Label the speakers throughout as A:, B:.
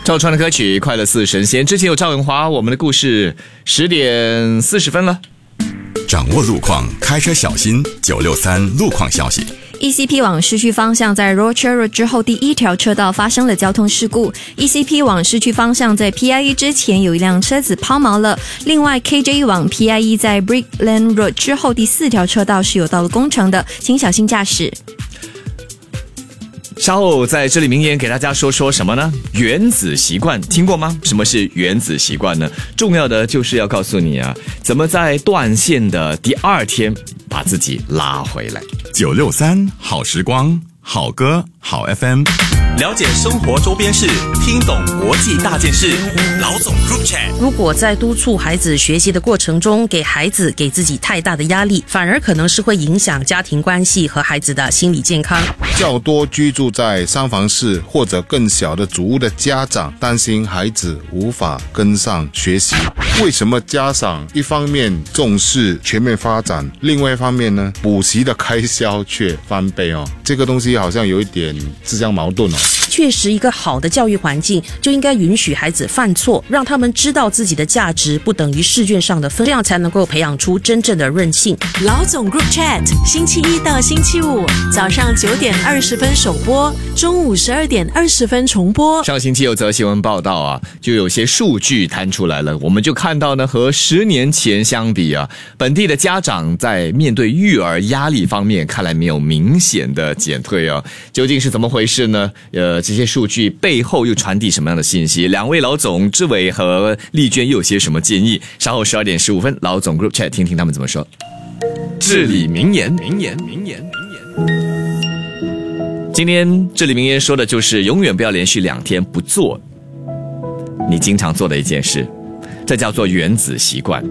A: 赵传的歌曲《快乐似神仙》，之前有赵文华，我们的故事10点40分了。
B: 掌握路况，开车小心。963路况消息。
C: ECP 往市区方向在 Rochor Road 之后第一条车道发生了交通事故。ECP 往市区方向在 PIE 之前有一辆车子抛锚了。另外 KJ 往 PIE 在 Brickland Road 之后第4条车道是有道路工程的，请小心驾驶。
A: 稍后在这里名言给大家说什么呢？原子习惯听过吗？什么是原子习惯呢？重要的就是要告诉你啊，怎么在断线的第2天把自己拉回来。
B: 963好时光，好歌好 FM，
D: 了解生活周边事，听懂国际大件事。老总 Group Chat。
E: 如果在督促孩子学习的过程中，给孩子给自己太大的压力，反而可能是会影响家庭关系和孩子的心理健康。
F: 较多居住在三房室或者更小的组屋的家长担心孩子无法跟上学习。为什么家长一方面重视全面发展，另外一方面呢，补习的开销却翻倍哦？这个东西好像有一点自相矛盾哦。
E: 确实，一个好的教育环境就应该允许孩子犯错，让他们知道自己的价值不等于试卷上的分，这样才能够培养出真正的韧性。
G: 老总 Group Chat， 星期一到星期五早上9点20分首播，中午12点20分重播。
A: 上星期有则新闻报道啊，就有些数据摊出来了，我们就看到呢，和10年前相比啊，本地的家长在面对育儿压力方面看来没有明显的减退啊，究竟是怎么回事呢？这些数据背后又传递什么样的信息？两位老总志伟和丽娟又有些什么建议？稍后12点15分，老总 Group Chat 听听他们怎么说。至理名言。今天至理名言说的就是永远不要连续2天不做你经常做的一件事，这叫做原子习惯。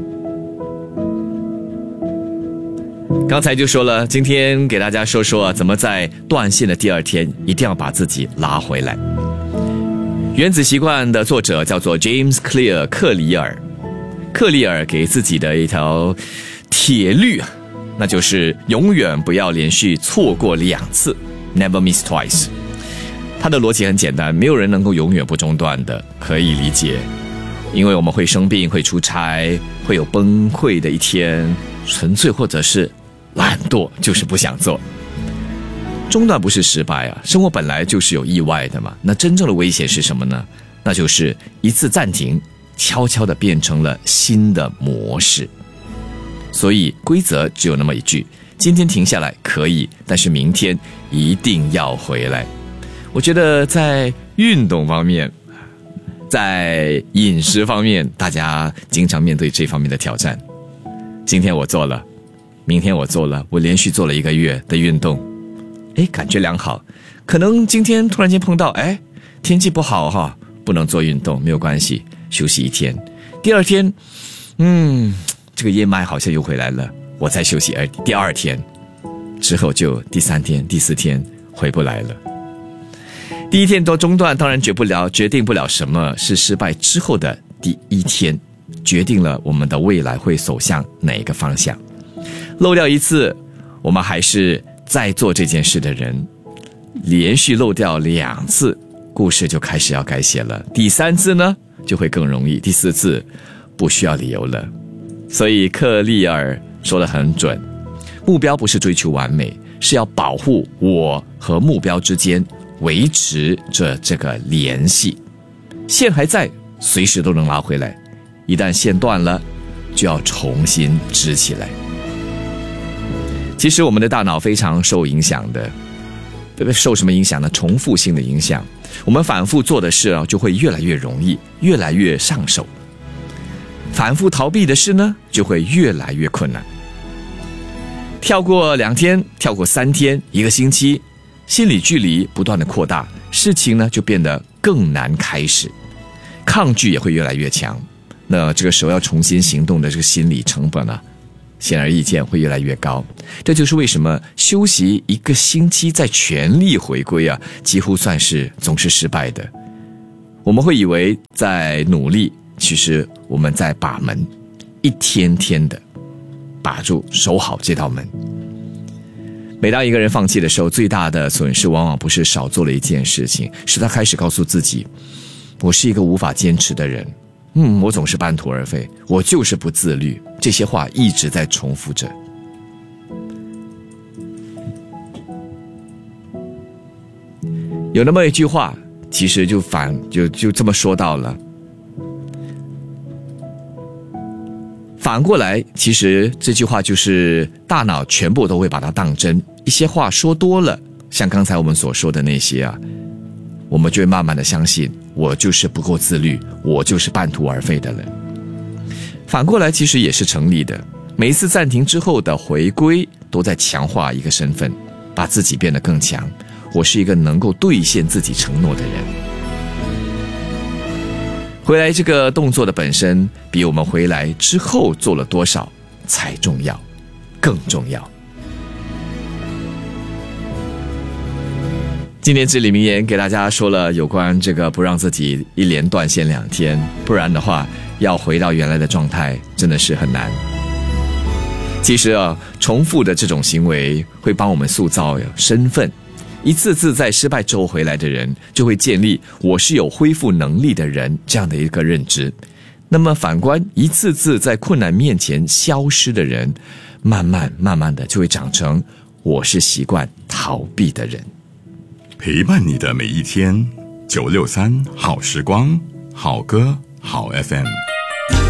A: 刚才就说了，今天给大家说怎么在断线的第2天一定要把自己拉回来。原子习惯的作者叫做 James Clear 克里尔给自己的一条铁律，那就是永远不要连续错过2次 Never miss twice。 他的逻辑很简单，没有人能够永远不中断的，可以理解，因为我们会生病，会出差，会有崩溃的一天，纯粹或者是懒惰，就是不想做。中断不是失败啊，生活本来就是有意外的嘛。那真正的危险是什么呢？那就是一次暂停，悄悄地变成了新的模式。所以规则只有那么一句，今天停下来可以，但是明天一定要回来。我觉得在运动方面，在饮食方面，大家经常面对这方面的挑战。今天我做了，明天我做了，我连续做了1个月的运动，感觉良好。可能今天突然间碰到天气不好哈，不能做运动，没有关系，休息1天。第2天这个夜霾好像又回来了，我再休息第2天，之后就第3天第4天回不来了。第1天都中断，当然决定不了什么是失败之后的第1天，决定了我们的未来会走向哪一个方向。漏掉1次，我们还是在做这件事的人；连续漏掉2次，故事就开始要改写了。第3次呢，就会更容易；第4次，不需要理由了。所以克利尔说得很准，目标不是追求完美，是要保护我和目标之间维持着这个联系。线还在，随时都能拉回来；一旦线断了，就要重新织起来。其实我们的大脑非常受影响的，受什么影响呢？重复性的影响。我们反复做的事就会越来越容易，越来越上手；反复逃避的事呢，就会越来越困难。跳过2天，跳过3天，1个星期，心理距离不断的扩大，事情呢就变得更难开始，抗拒也会越来越强。那这个时候要重新行动的这个心理成本呢，显而易见会越来越高。这就是为什么休息1个星期再全力回归几乎总是失败的。我们会以为在努力，其实我们在把门，一天天的把住，守好这道门。每当一个人放弃的时候，最大的损失往往不是少做了一件事情，是他开始告诉自己我是一个无法坚持的人，我总是半途而废，我就是不自律，这些话一直在重复着。有那么一句话，其实就这么说到了。反过来，其实这句话就是大脑全部都会把它当真，一些话说多了，像刚才我们所说的那些啊，我们就会慢慢的相信我就是不够自律，我就是半途而废的人。反过来其实也是成立的，每一次暂停之后的回归都在强化一个身份，把自己变得更强，我是一个能够兑现自己承诺的人。回来这个动作的本身比我们回来之后做了多少才重要，更重要。今天至理名言给大家说了有关这个不让自己一连断线2天，不然的话要回到原来的状态真的是很难。其实重复的这种行为会帮我们塑造身份，一次次在失败之后回来的人就会建立我是有恢复能力的人这样的一个认知。那么反观一次次在困难面前消失的人，慢慢的就会长成我是习惯逃避的人。
B: 陪伴你的每一天，963好时光，好歌好 FM。